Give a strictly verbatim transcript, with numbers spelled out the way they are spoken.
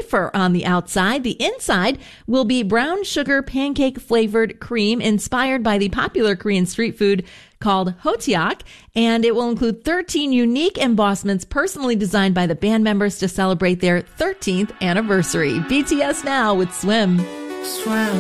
wafer on the outside. The inside will be brown sugar pancake flavored cream inspired by the popular Korean street food called hoteok, and it will include thirteen unique embossments personally designed by the band members to celebrate their thirteenth anniversary. B T S now with Swim. Swim.